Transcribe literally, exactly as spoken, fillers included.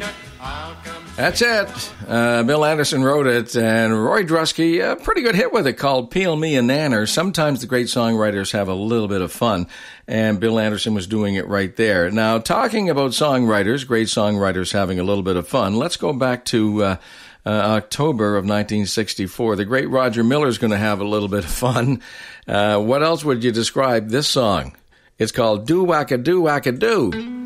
peanut, I'll come. That's it. Uh, Bill Anderson wrote it, and Roy Drusky, a pretty good hit with it called Peel Me a Nanner. Sometimes the great songwriters have a little bit of fun, and Bill Anderson was doing it right there. Now, talking about songwriters, great songwriters having a little bit of fun, let's go back to uh, uh, October of nineteen sixty-four. The great Roger Miller's going to have a little bit of fun. Uh, what else would you describe this song? It's called Do Wacka Do Wacka Do.